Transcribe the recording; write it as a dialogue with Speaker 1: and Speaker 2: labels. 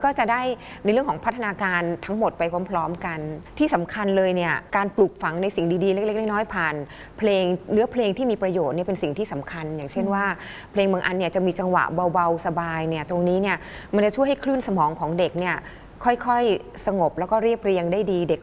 Speaker 1: ก็จะได้ในเรื่องของพัฒนาการทั้งหมดไปพร้อมๆกันที่สำคัญเลยเนี่ยการปลูกฝังในสิ่งดีๆเล็กๆน้อยๆผ่านเพลงเนื้อเพลงที่มีประโยชน์เนี่ยเป็นสิ่งที่สำคัญอย่างเช่นว่าเพลงบางอันเนี่ยจะมีจังหวะเบาๆสบายเนี่ยตรงนี้เนี่ยมันจะช่วยให้คลื่นสมองของเด็กเนี่ยค่อยๆสงบแล้วก็เรียบเรียงได้ดีเด็ก